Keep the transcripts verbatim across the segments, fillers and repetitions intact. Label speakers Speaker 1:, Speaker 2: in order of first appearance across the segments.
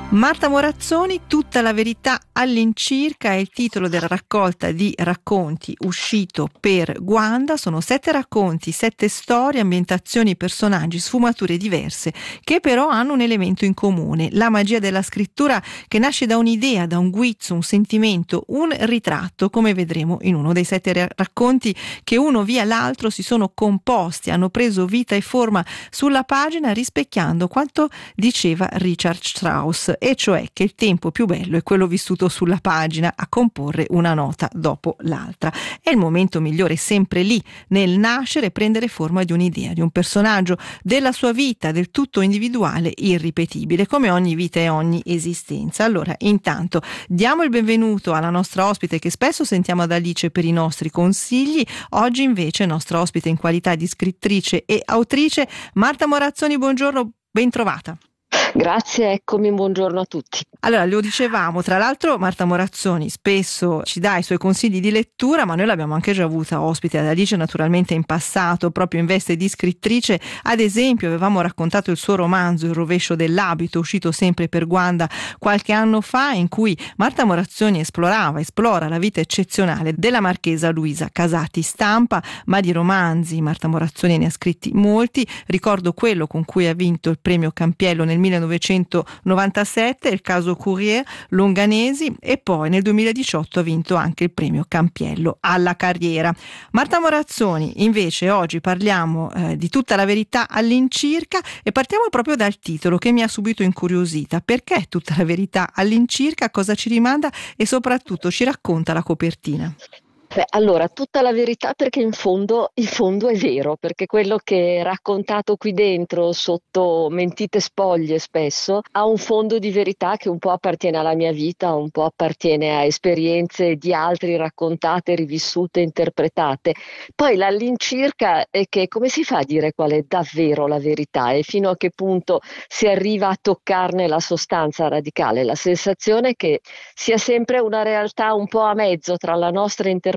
Speaker 1: Marta Morazzoni, Tutta la verità all'incirca è il titolo della raccolta di racconti uscito per Guanda. Sono sette racconti, sette storie, ambientazioni, personaggi, sfumature diverse che però hanno un elemento in comune: la magia della scrittura che nasce da un'idea, da un guizzo, un sentimento, un ritratto, come vedremo in uno dei sette ra- racconti che uno via l'altro si sono composti, hanno preso vita e forma sulla pagina rispecchiando quanto diceva Richard Strauss, e cioè che il tempo più bello è quello vissuto sulla pagina, a comporre una nota dopo l'altra. È il momento migliore, sempre lì, nel nascere e prendere forma di un'idea, di un personaggio, della sua vita, del tutto individuale, irripetibile, come ogni vita e ogni esistenza. Allora, intanto, diamo il benvenuto alla nostra ospite che spesso sentiamo ad Alice per i nostri consigli. Oggi invece nostra ospite in qualità di scrittrice e autrice, Marta Morazzoni. Buongiorno, ben trovata.
Speaker 2: Grazie, eccomi, buongiorno a tutti.
Speaker 1: Allora, lo dicevamo, tra l'altro Marta Morazzoni spesso ci dà i suoi consigli di lettura, ma noi l'abbiamo anche già avuta ospite ad Alice naturalmente in passato, proprio in veste di scrittrice. Ad esempio avevamo raccontato il suo romanzo Il rovescio dell'abito, uscito sempre per Guanda qualche anno fa, in cui Marta Morazzoni esplorava, esplora la vita eccezionale della marchesa Luisa Casati. Stampa, ma di romanzi Marta Morazzoni ne ha scritti molti. Ricordo quello con cui ha vinto il premio Campiello nel millenovecentonovantasette, il caso Courier, Longanesi, e poi nel duemiladiciotto ha vinto anche il premio Campiello alla carriera. Marta Morazzoni, invece, oggi parliamo eh, di Tutta la verità all'incirca e partiamo proprio dal titolo che mi ha subito incuriosita. Perché Tutta la verità all'incirca? Cosa ci rimanda e soprattutto ci racconta la copertina?
Speaker 2: Beh, allora, tutta la verità, perché in fondo, in fondo è vero, perché quello che è raccontato qui dentro, sotto mentite spoglie spesso, ha un fondo di verità che un po' appartiene alla mia vita, un po' appartiene a esperienze di altri raccontate, rivissute, interpretate. Poi l'all'incirca è che come si fa a dire qual è davvero la verità e fino a che punto si arriva a toccarne la sostanza radicale? La sensazione è che sia sempre una realtà un po' a mezzo tra la nostra interpretazione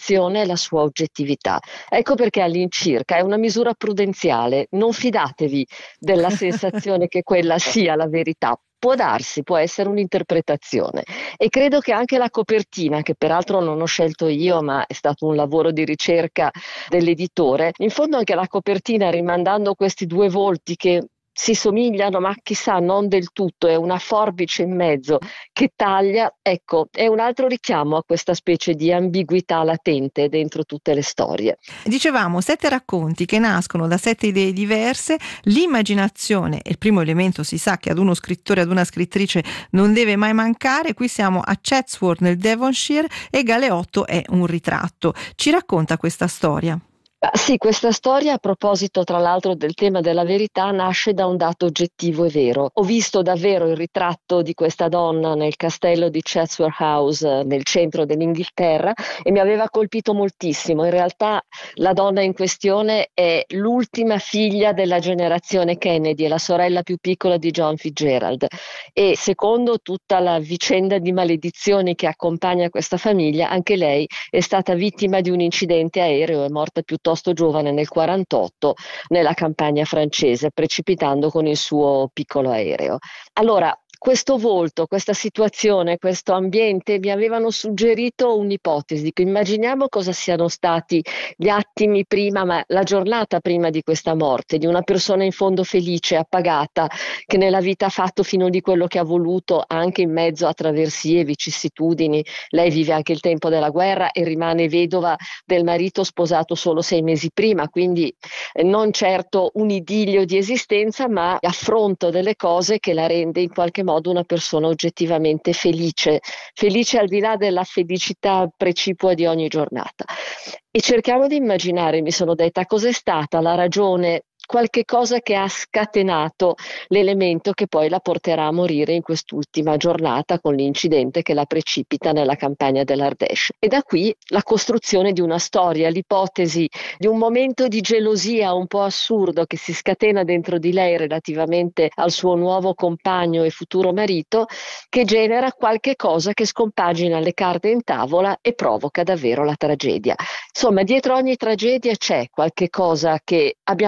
Speaker 2: e la sua oggettività. Ecco perché all'incirca è una misura prudenziale. Non fidatevi della sensazione che quella sia la verità. Può darsi, può essere un'interpretazione, e credo che anche la copertina, che peraltro non ho scelto io ma è stato un lavoro di ricerca dell'editore, in fondo anche la copertina, rimandando questi due volti che si somigliano ma chissà non del tutto, è una forbice in mezzo che taglia, ecco, è un altro richiamo a questa specie di ambiguità latente dentro tutte le storie.
Speaker 1: Dicevamo, sette racconti che nascono da sette idee diverse. L'immaginazione è il primo elemento, si sa, che ad uno scrittore, ad una scrittrice non deve mai mancare. Qui siamo a Chatsworth nel Devonshire e Galeotto è un ritratto. Ci racconta questa storia?
Speaker 2: Ah, sì, questa storia, a proposito tra l'altro del tema della verità, nasce da un dato oggettivo e vero. Ho visto davvero il ritratto di questa donna nel castello di Chatsworth House, nel centro dell'Inghilterra, e mi aveva colpito moltissimo. In realtà la donna in questione è l'ultima figlia della generazione Kennedy, è la sorella più piccola di John Fitzgerald, e secondo tutta la vicenda di maledizioni che accompagna questa famiglia, anche lei è stata vittima di un incidente aereo, è morta piuttosto giovane nel quarantotto nella campagna francese, precipitando con il suo piccolo aereo. Allora, questo volto, questa situazione, questo ambiente mi avevano suggerito un'ipotesi. Dico, immaginiamo cosa siano stati gli attimi prima, ma la giornata prima di questa morte, di una persona in fondo felice, appagata, che nella vita ha fatto fino di quello che ha voluto, anche in mezzo a traversie, vicissitudini. Lei vive anche il tempo della guerra e rimane vedova del marito sposato solo sei mesi prima, quindi eh, non certo un idillio di esistenza, ma affronto delle cose che la rende in qualche modo modo una persona oggettivamente felice, felice al di là della felicità precipua di ogni giornata. E cerchiamo di immaginare, mi sono detta, cos'è stata la ragione, qualche cosa che ha scatenato l'elemento che poi la porterà a morire in quest'ultima giornata con l'incidente che la precipita nella campagna dell'Ardèche. E da qui la costruzione di una storia, l'ipotesi di un momento di gelosia un po' assurdo che si scatena dentro di lei relativamente al suo nuovo compagno e futuro marito, che genera qualche cosa che scompagina le carte in tavola e provoca davvero la tragedia. Insomma, dietro ogni tragedia c'è qualche cosa che abbiamo anche un po'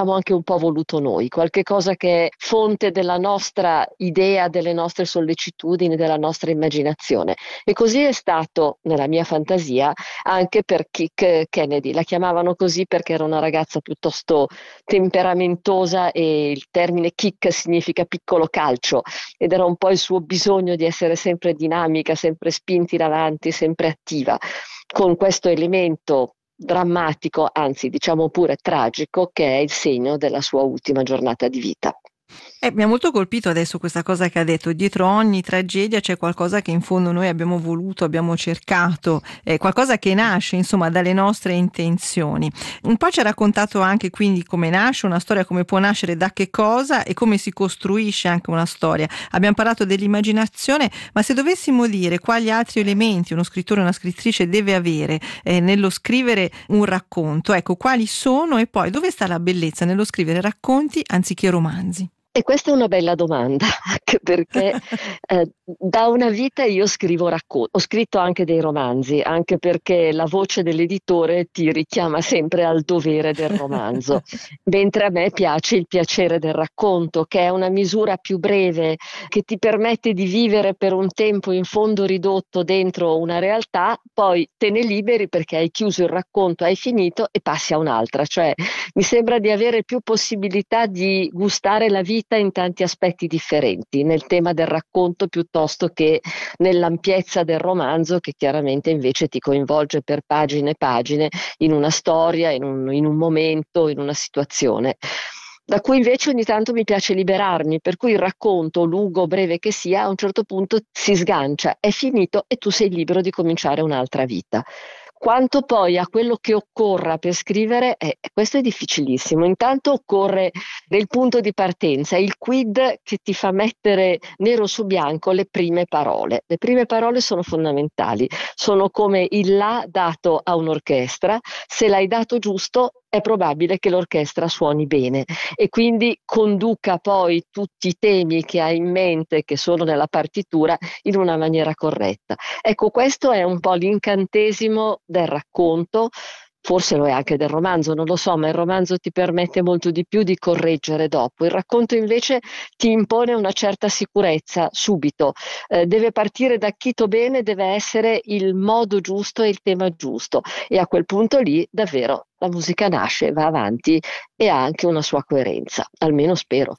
Speaker 2: po' voluto noi, qualche cosa che è fonte della nostra idea, delle nostre sollecitudini, della nostra immaginazione. E così è stato nella mia fantasia anche per Kik Kennedy. La chiamavano così perché era una ragazza piuttosto temperamentosa e il termine kick significa piccolo calcio, ed era un po' il suo bisogno di essere sempre dinamica, sempre spinti in avanti, sempre attiva, con questo elemento drammatico, anzi diciamo pure tragico, che è il segno della sua ultima giornata di vita.
Speaker 1: Eh, mi ha molto colpito adesso questa cosa che ha detto: dietro ogni tragedia c'è qualcosa che in fondo noi abbiamo voluto, abbiamo cercato, eh, qualcosa che nasce insomma dalle nostre intenzioni. Un po' ci ha raccontato anche quindi come nasce una storia, come può nascere, da che cosa e come si costruisce anche una storia. Abbiamo parlato dell'immaginazione, ma se dovessimo dire quali altri elementi uno scrittore o una scrittrice deve avere eh, nello scrivere un racconto, ecco, quali sono, e poi dove sta la bellezza nello scrivere racconti anziché romanzi?
Speaker 2: E questa è una bella domanda, anche perché eh, da una vita io scrivo racconti, ho scritto anche dei romanzi, anche perché la voce dell'editore ti richiama sempre al dovere del romanzo, mentre a me piace il piacere del racconto, che è una misura più breve, che ti permette di vivere per un tempo in fondo ridotto dentro una realtà, poi te ne liberi perché hai chiuso il racconto, hai finito e passi a un'altra. Cioè mi sembra di avere più possibilità di gustare la vita in tanti aspetti differenti, nel tema del racconto piuttosto che nell'ampiezza del romanzo, che chiaramente invece ti coinvolge per pagine e pagine in una storia, in un, in un momento, in una situazione, da cui invece ogni tanto mi piace liberarmi, per cui il racconto, lungo o breve che sia, a un certo punto si sgancia, è finito e tu sei libero di cominciare un'altra vita. Quanto poi a quello che occorra per scrivere, eh, questo è difficilissimo. Intanto occorre del punto di partenza, il quid che ti fa mettere nero su bianco le prime parole. Le prime parole sono fondamentali, sono come il la dato a un'orchestra. Se l'hai dato giusto, è probabile che l'orchestra suoni bene e quindi conduca poi tutti i temi che hai in mente, che sono nella partitura, in una maniera corretta. Ecco, questo è un po' l'incantesimo del racconto, forse lo è anche del romanzo, non lo so, ma il romanzo ti permette molto di più di correggere dopo. Il racconto invece ti impone una certa sicurezza subito, eh, deve partire da chito bene, deve essere il modo giusto e il tema giusto, e a quel punto lì davvero la musica nasce, va avanti e ha anche una sua coerenza, almeno spero.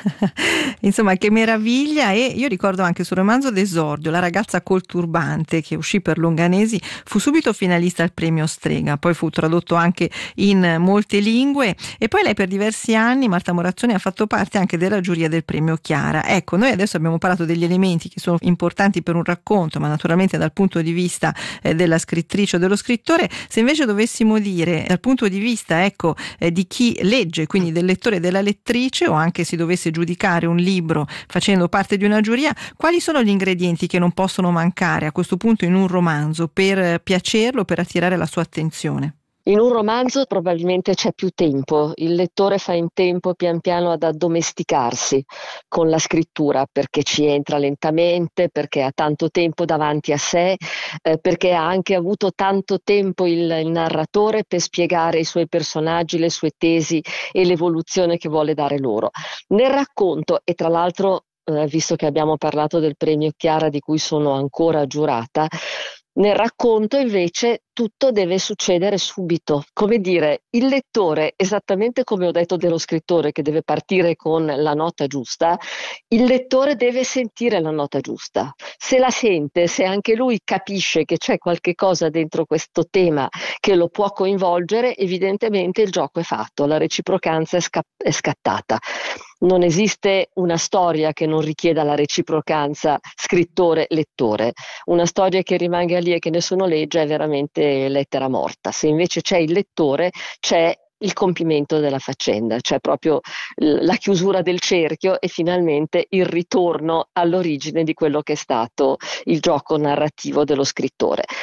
Speaker 1: Insomma, che meraviglia. E io ricordo anche sul romanzo d'esordio La ragazza col turbante, che uscì per Longanesi, fu subito finalista al premio Strega, poi fu tradotto anche in molte lingue e poi lei per diversi anni, Marta Morazzoni, ha fatto parte anche della giuria del premio Chiara. Ecco, noi adesso abbiamo parlato degli elementi che sono importanti per un racconto, ma naturalmente dal punto di vista eh, della scrittrice o dello scrittore. Se invece dovessimo dire dal punto di vista ecco eh, di chi legge, quindi del lettore e della lettrice, o anche si dovesse giudicare un libro facendo parte di una giuria, quali sono gli ingredienti che non possono mancare a questo punto in un romanzo per piacerlo, per attirare la sua attenzione?
Speaker 2: In un romanzo probabilmente c'è più tempo, il lettore fa in tempo pian piano ad addomesticarsi con la scrittura, perché ci entra lentamente, perché ha tanto tempo davanti a sé, eh, perché ha anche avuto tanto tempo il, il narratore per spiegare i suoi personaggi, le sue tesi e l'evoluzione che vuole dare loro. Nel racconto, e tra l'altro eh, visto che abbiamo parlato del premio Chiara di cui sono ancora giurata, nel racconto invece tutto deve succedere subito, come dire, il lettore, esattamente come ho detto dello scrittore che deve partire con la nota giusta, il lettore deve sentire la nota giusta. Se la sente, se anche lui capisce che c'è qualche cosa dentro questo tema che lo può coinvolgere, evidentemente il gioco è fatto, la reciprocanza è, sca- è scattata. Non esiste una storia che non richieda la reciprocanza scrittore-lettore. Una storia che rimanga lì e che nessuno legge è veramente lettera morta. Se invece c'è il lettore, c'è il compimento della faccenda, c'è proprio la chiusura del cerchio e finalmente il ritorno all'origine di quello che è stato il gioco narrativo dello scrittore.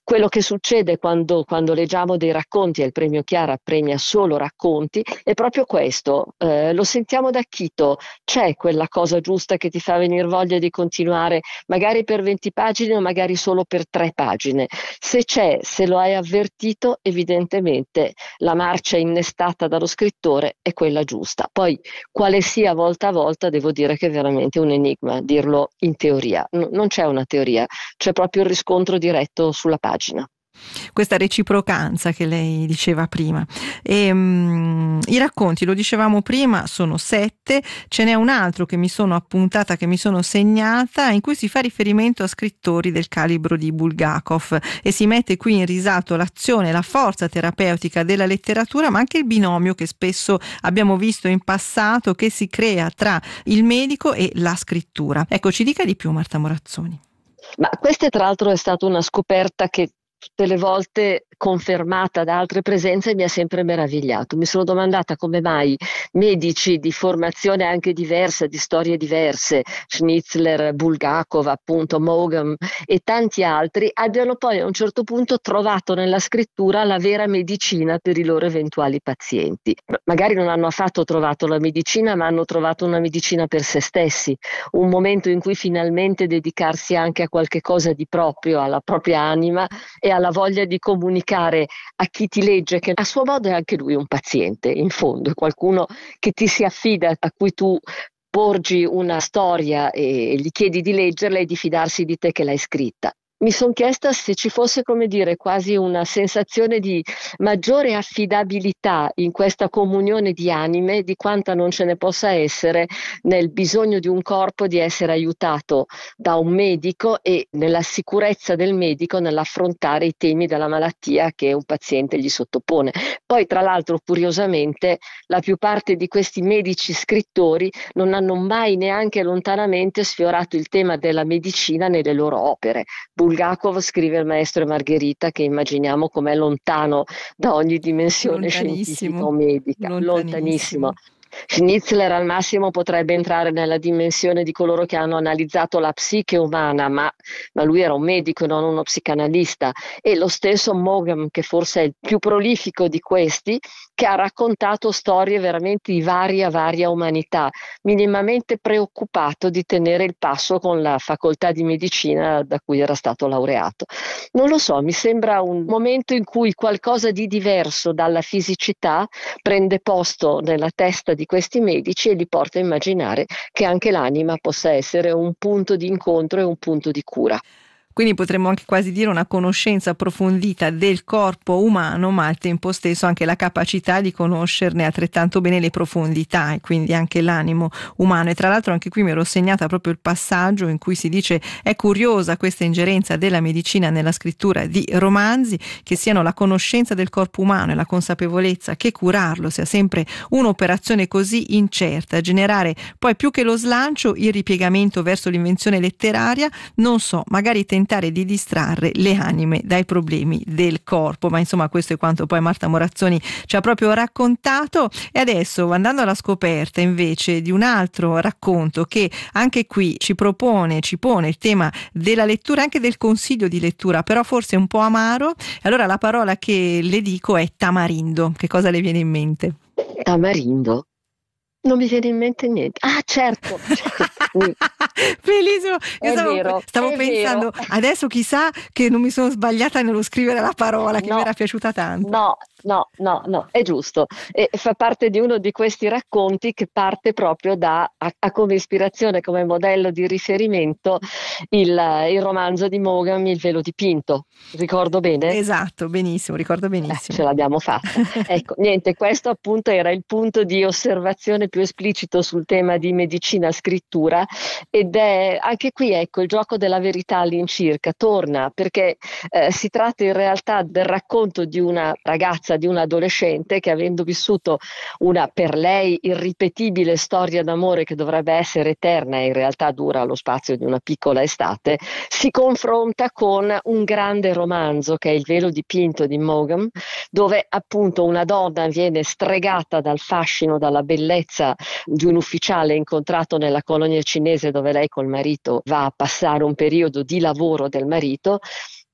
Speaker 2: Quello che succede quando, quando leggiamo dei racconti, e il premio Chiara premia solo racconti, è proprio questo. Eh, lo sentiamo da Chito, c'è quella cosa giusta che ti fa venire voglia di continuare, magari per venti pagine o magari solo per tre pagine. Se c'è, se lo hai avvertito, evidentemente la marcia innestata dallo scrittore è quella giusta. Poi, quale sia volta a volta, devo dire che è veramente un enigma dirlo in teoria. N- non c'è una teoria, c'è proprio il riscontro diretto sulla pagina.
Speaker 1: Questa reciprocanza che lei diceva prima. E, um, i racconti, lo dicevamo prima, sono sette, ce n'è un altro che mi sono appuntata, che mi sono segnata, in cui si fa riferimento a scrittori del calibro di Bulgakov e si mette qui in risalto l'azione, la forza terapeutica della letteratura, ma anche il binomio che spesso abbiamo visto in passato che si crea tra il medico e la scrittura. Ecco, ci dica di più, Marta Morazzoni.
Speaker 2: Ma questa tra l'altro è stata una scoperta che tutte le volte confermata da altre presenze mi ha sempre meravigliato. Mi sono domandata come mai medici di formazione anche diversa, di storie diverse, Schnitzler, Bulgakov, appunto, Maugham e tanti altri, abbiano poi a un certo punto trovato nella scrittura la vera medicina per i loro eventuali pazienti. Magari non hanno affatto trovato la medicina, ma hanno trovato una medicina per se stessi, un momento in cui finalmente dedicarsi anche a qualche cosa di proprio, alla propria anima e alla voglia di comunicare a chi ti legge, che a suo modo è anche lui un paziente, in fondo, è qualcuno che ti si affida, a cui tu porgi una storia e gli chiedi di leggerla e di fidarsi di te che l'hai scritta. Mi sono chiesta se ci fosse, come dire, quasi una sensazione di maggiore affidabilità in questa comunione di anime, di quanta non ce ne possa essere nel bisogno di un corpo di essere aiutato da un medico e nella sicurezza del medico nell'affrontare i temi della malattia che un paziente gli sottopone. Poi, tra l'altro, curiosamente, la più parte di questi medici scrittori non hanno mai neanche lontanamente sfiorato il tema della medicina nelle loro opere. Bulgakov scrive Il maestro e Margherita, che immaginiamo com'è lontano da ogni dimensione scientifica o medica,
Speaker 1: lontanissimo.
Speaker 2: lontanissimo. Schnitzler al massimo potrebbe entrare nella dimensione di coloro che hanno analizzato la psiche umana, ma, ma lui era un medico e non uno psicanalista, e lo stesso Maugham, che forse è il più prolifico di questi, che ha raccontato storie veramente di varia, varia umanità, minimamente preoccupato di tenere il passo con la facoltà di medicina da cui era stato laureato. Non lo so, mi sembra un momento in cui qualcosa di diverso dalla fisicità prende posto nella testa di questi medici e li porta a immaginare che anche l'anima possa essere un punto di incontro e un punto di cura.
Speaker 1: Quindi potremmo anche quasi dire una conoscenza approfondita del corpo umano, ma al tempo stesso anche la capacità di conoscerne altrettanto bene le profondità e quindi anche l'animo umano. E tra l'altro anche qui mi ero segnata proprio il passaggio in cui si dice: è curiosa questa ingerenza della medicina nella scrittura di romanzi, che siano la conoscenza del corpo umano e la consapevolezza che curarlo sia sempre un'operazione così incerta, generare poi più che lo slancio il ripiegamento verso l'invenzione letteraria, non so, magari tentare di distrarre le anime dai problemi del corpo. Ma insomma, questo è quanto poi Marta Morazzoni ci ha proprio raccontato. E adesso, andando alla scoperta invece di un altro racconto che anche qui ci propone, ci pone il tema della lettura, anche del consiglio di lettura, però forse un po' amaro, allora la parola che le dico è tamarindo. Che cosa le viene in mente?
Speaker 2: Tamarindo? Non mi viene in mente niente. Ah, certo!
Speaker 1: Bellissimo, io
Speaker 2: È
Speaker 1: stavo,
Speaker 2: vero,
Speaker 1: stavo
Speaker 2: è
Speaker 1: pensando
Speaker 2: vero.
Speaker 1: adesso chissà che non mi sono sbagliata nello scrivere la parola che
Speaker 2: No,
Speaker 1: mi era piaciuta tanto.
Speaker 2: no, no, no, no, è giusto. E fa parte di uno di questi racconti che parte proprio da, ha, ha come ispirazione, come modello di riferimento il, il romanzo di Maugham, Il velo dipinto. Ricordo bene?
Speaker 1: Esatto, benissimo, ricordo
Speaker 2: Eh,
Speaker 1: benissimo.
Speaker 2: ce l'abbiamo fatta. Ecco, niente, questo appunto era il punto di osservazione più esplicito sul tema di medicina scrittura, ed è anche qui, ecco, il gioco della verità all'incirca torna, perché eh, si tratta in realtà del racconto di una ragazza, di un adolescente che, avendo vissuto una per lei irripetibile storia d'amore che dovrebbe essere eterna e in realtà dura lo spazio di una piccola estate, si confronta con un grande romanzo che è Il velo dipinto di Maugham, dove appunto una donna viene stregata dal fascino, dalla bellezza di un ufficiale incontrato nella colonia cinese dove lei col marito va a passare un periodo di lavoro del marito.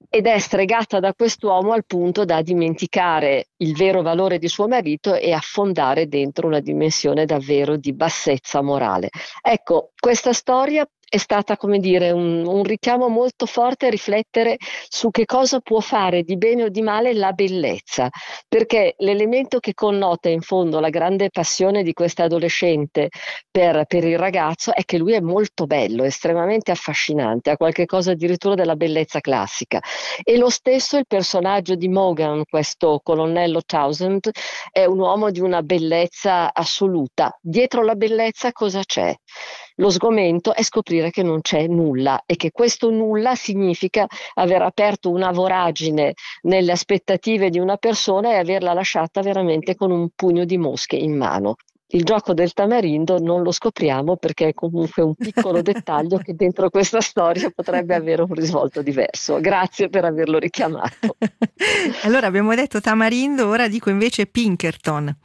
Speaker 2: ed è stregata da quest'uomo al punto da dimenticare il vero valore di suo marito e affondare dentro una dimensione davvero di bassezza morale. Ecco, questa storia è stata, come dire, un, un richiamo molto forte a riflettere su che cosa può fare di bene o di male la bellezza, perché l'elemento che connota in fondo la grande passione di questa adolescente per, per il ragazzo è che lui è molto bello, estremamente affascinante, ha qualche cosa addirittura della bellezza classica. E lo stesso il personaggio di Morgan, questo colonnello Townsend, è un uomo di una bellezza assoluta. Dietro la bellezza cosa c'è? Lo sgomento è scoprire che non c'è nulla e che questo nulla significa aver aperto una voragine nelle aspettative di una persona e averla lasciata veramente con un pugno di mosche in mano. Il gioco del tamarindo non lo scopriamo perché è comunque un piccolo dettaglio che dentro questa storia potrebbe avere un risvolto diverso. Grazie per averlo richiamato.
Speaker 1: Allora abbiamo detto tamarindo, ora dico invece Pinkerton.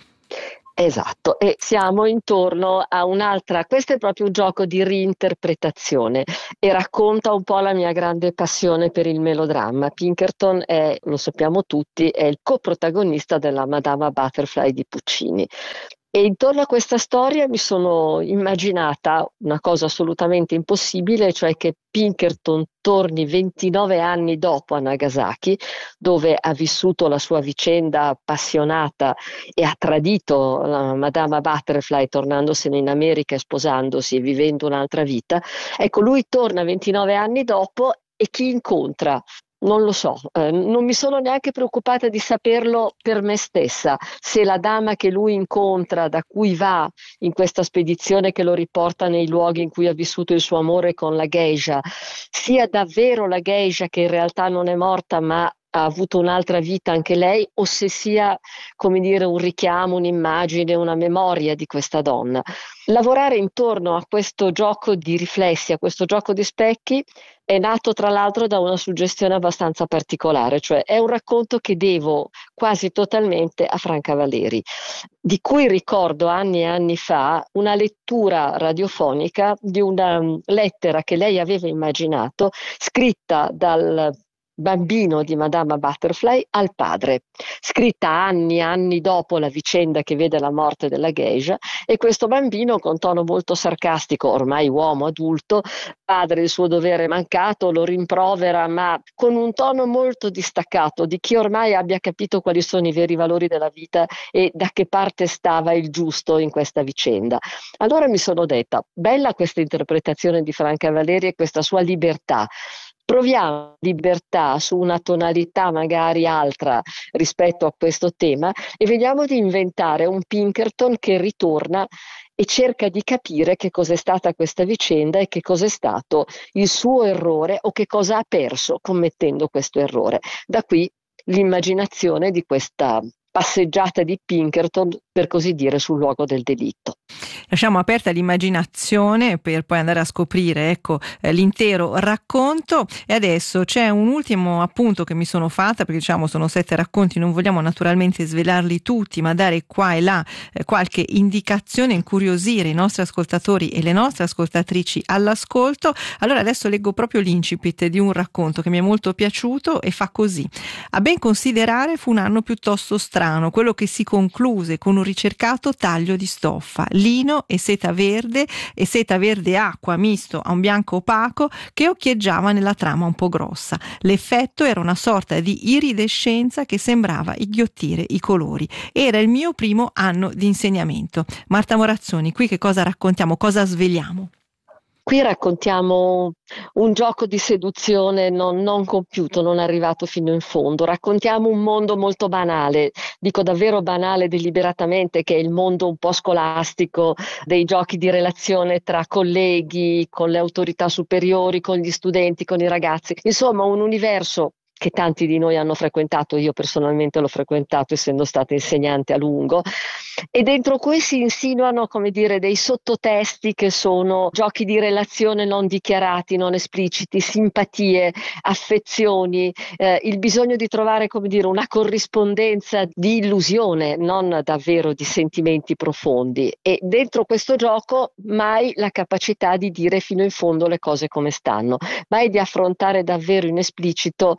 Speaker 2: Esatto, e siamo intorno a un'altra, questo è proprio un gioco di reinterpretazione e racconta un po' la mia grande passione per il melodramma. Pinkerton è, lo sappiamo tutti, è il coprotagonista della Madama Butterfly di Puccini. E intorno a questa storia mi sono immaginata una cosa assolutamente impossibile, cioè che Pinkerton torni ventinove anni dopo a Nagasaki, dove ha vissuto la sua vicenda appassionata e ha tradito la Madama Butterfly tornandosene in America e sposandosi e vivendo un'altra vita. Ecco, lui torna ventinove anni dopo e chi incontra? Non lo so, eh, non mi sono neanche preoccupata di saperlo per me stessa, se la dama che lui incontra, da cui va in questa spedizione che lo riporta nei luoghi in cui ha vissuto il suo amore con la geisha, sia davvero la geisha che in realtà non è morta ma ha avuto un'altra vita anche lei, o se sia, come dire, un richiamo, un'immagine, una memoria di questa donna. Lavorare intorno a questo gioco di riflessi, a questo gioco di specchi, è nato tra l'altro da una suggestione abbastanza particolare, cioè è un racconto che devo quasi totalmente a Franca Valeri, di cui ricordo anni e anni fa una lettura radiofonica di una lettera che lei aveva immaginato, scritta dal bambino di Madama Butterfly al padre, scritta anni e anni dopo la vicenda che vede la morte della geisha, e questo bambino con tono molto sarcastico, ormai uomo adulto, padre il suo dovere mancato, lo rimprovera, ma con un tono molto distaccato di chi ormai abbia capito quali sono i veri valori della vita e da che parte stava il giusto in questa vicenda. Allora mi sono detta, bella questa interpretazione di Franca Valeri e questa sua libertà. Proviamo libertà su una tonalità magari altra rispetto a questo tema e vediamo di inventare un Pinkerton che ritorna e cerca di capire che cos'è stata questa vicenda e che cos'è stato il suo errore o che cosa ha perso commettendo questo errore. Da qui l'immaginazione di questa passeggiata di Pinkerton, per così dire, sul luogo del delitto.
Speaker 1: Lasciamo aperta l'immaginazione per poi andare a scoprire, ecco, eh, l'intero racconto. E adesso c'è un ultimo appunto che mi sono fatta, perché diciamo sono sette racconti, non vogliamo naturalmente svelarli tutti, ma dare qua e là eh, qualche indicazione, incuriosire i nostri ascoltatori e le nostre ascoltatrici all'ascolto. Allora adesso leggo proprio l'incipit di un racconto che mi è molto piaciuto e fa così: a ben considerare fu un anno piuttosto strano, quello che si concluse con un ricercato taglio di stoffa, lino e seta verde e seta verde acqua misto a un bianco opaco che occhieggiava nella trama un po' grossa. L'effetto era una sorta di iridescenza che sembrava inghiottire i colori. Era il mio primo anno di insegnamento. Marta Morazzoni, qui che cosa raccontiamo, cosa svegliamo?
Speaker 2: Qui raccontiamo un gioco di seduzione non, non compiuto, non arrivato fino in fondo. Raccontiamo un mondo molto banale, dico davvero banale deliberatamente, che è il mondo un po' scolastico dei giochi di relazione tra colleghi, con le autorità superiori, con gli studenti, con i ragazzi. Insomma, un universo che tanti di noi hanno frequentato, io personalmente l'ho frequentato essendo stata insegnante a lungo, e dentro cui si insinuano, come dire, dei sottotesti che sono giochi di relazione non dichiarati, non espliciti, simpatie, affezioni, eh, il bisogno di trovare, come dire, una corrispondenza di illusione, non davvero di sentimenti profondi, e dentro questo gioco mai la capacità di dire fino in fondo le cose come stanno, mai di affrontare davvero in esplicito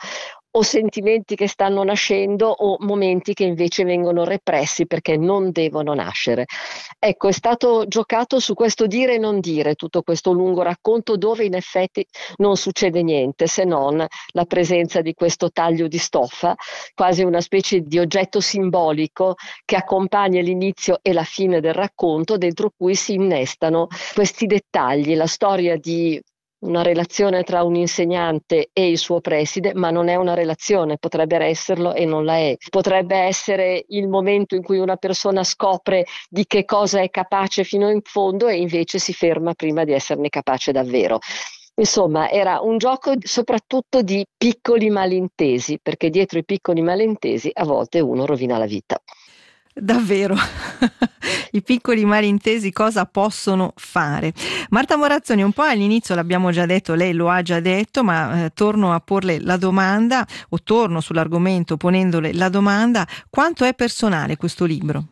Speaker 2: o sentimenti che stanno nascendo o momenti che invece vengono repressi perché non devono nascere. Ecco, è stato giocato su questo dire e non dire, tutto questo lungo racconto dove in effetti non succede niente se non la presenza di questo taglio di stoffa, quasi una specie di oggetto simbolico che accompagna l'inizio e la fine del racconto, dentro cui si innestano questi dettagli, la storia di una relazione tra un insegnante e il suo preside, ma non è una relazione, potrebbe esserlo e non la è. Potrebbe essere il momento in cui una persona scopre di che cosa è capace fino in fondo e invece si ferma prima di esserne capace davvero. Insomma, era un gioco soprattutto di piccoli malintesi, perché dietro i piccoli malintesi a volte uno rovina la vita.
Speaker 1: Davvero, i piccoli malintesi cosa possono fare? Marta Morazzoni, un po' all'inizio l'abbiamo già detto, lei lo ha già detto, ma eh, torno a porle la domanda, o torno sull'argomento ponendole la domanda: quanto è personale questo libro?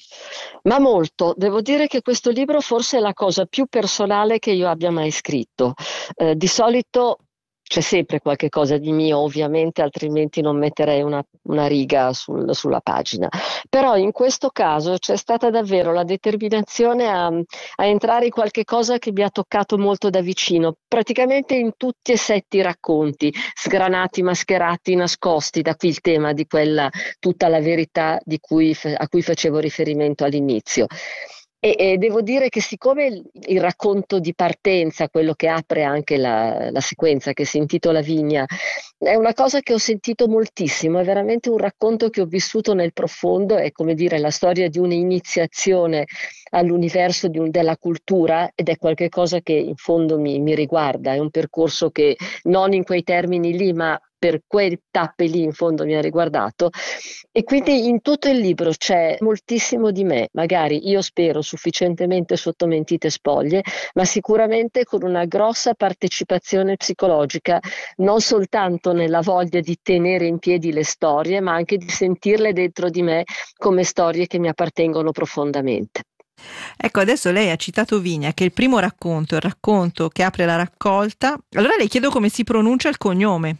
Speaker 2: Ma molto, devo dire che questo libro forse è la cosa più personale che io abbia mai scritto. Eh, di solito c'è sempre qualche cosa di mio, ovviamente, altrimenti non metterei una, una riga sul- sulla pagina. Però in questo caso c'è stata davvero la determinazione a, a entrare in qualche cosa che mi ha toccato molto da vicino, praticamente in tutti e sette i racconti, sgranati, mascherati, nascosti, da qui il tema di quella tutta la verità di cui, a cui facevo riferimento all'inizio. E, e devo dire che siccome il, il racconto di partenza, quello che apre anche la, la sequenza che si intitola Vigna, è una cosa che ho sentito moltissimo, è veramente un racconto che ho vissuto nel profondo, è come dire la storia di un'iniziazione all'universo di un- della cultura ed è qualcosa che in fondo mi, mi riguarda, è un percorso che non in quei termini lì, ma per quelle tappe lì in fondo mi ha riguardato e quindi in tutto il libro c'è moltissimo di me, magari io spero sufficientemente sotto mentite spoglie, ma sicuramente con una grossa partecipazione psicologica, non soltanto nella voglia di tenere in piedi le storie, ma anche di sentirle dentro di me come storie che mi appartengono profondamente.
Speaker 1: Ecco, adesso lei ha citato Vigna, che è il primo racconto, il racconto che apre la raccolta. Allora le chiedo come si pronuncia il cognome.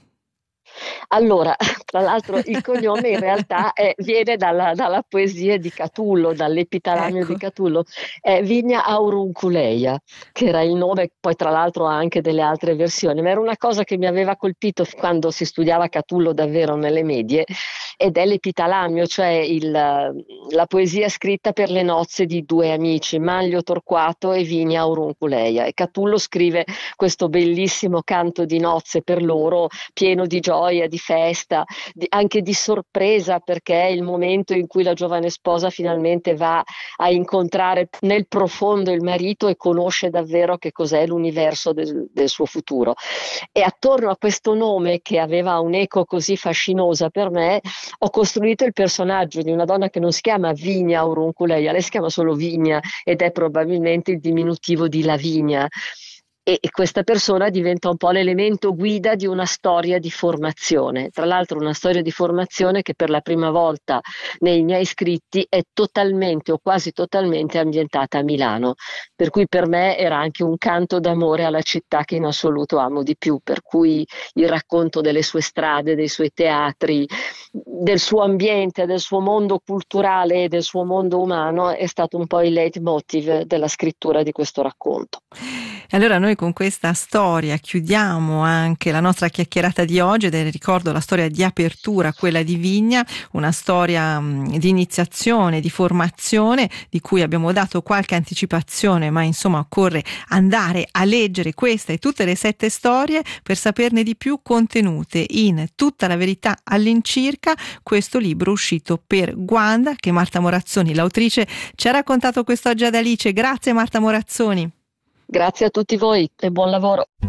Speaker 2: Allora, tra l'altro il cognome in realtà è- viene dalla, dalla poesia di Catullo, dall'epitalamio di
Speaker 1: Ecco.
Speaker 2: Catullo, è Vigna Aurunculeia, che era il nome, poi tra l'altro ha anche delle altre versioni, ma era una cosa che mi aveva colpito quando si studiava Catullo davvero nelle medie, ed è l'epitalamio, cioè il- la poesia scritta per le nozze di due amici, Manlio Torquato e Vigna Aurunculeia, e Catullo scrive questo bellissimo canto di nozze per loro, pieno di gioia, di festa, di- anche di sorpresa, perché è il momento in cui la giovane sposa finalmente va a incontrare nel profondo il marito e conosce davvero che cos'è l'universo del, del suo futuro. E attorno a questo nome, che aveva un'eco così fascinosa per me, ho costruito il personaggio di una donna che non si chiama Vigna Aurunculeia, lei si chiama solo Vigna ed è probabilmente il diminutivo di Lavinia. E e questa persona diventa un po' l'elemento guida di una storia di formazione, tra l'altro una storia di formazione che per la prima volta nei miei scritti è totalmente o quasi totalmente ambientata a Milano, per cui per me era anche un canto d'amore alla città che in assoluto amo di più, per cui il racconto delle sue strade, dei suoi teatri, del suo ambiente, del suo mondo culturale e del suo mondo umano è stato un po' il leitmotiv della scrittura di questo racconto.
Speaker 1: E allora noi con questa storia chiudiamo anche la nostra chiacchierata di oggi, ed è, ricordo, la storia di apertura, quella di Vigna, una storia mh, di iniziazione, di formazione, di cui abbiamo dato qualche anticipazione, ma insomma occorre andare a leggere questa e tutte le sette storie per saperne di più, contenute in Tutta la verità all'incirca, questo libro uscito per Guanda, che Marta Morazzoni, l'autrice, ci ha raccontato quest'oggi ad Alice. Grazie Marta Morazzoni.
Speaker 2: Grazie a tutti voi e buon lavoro.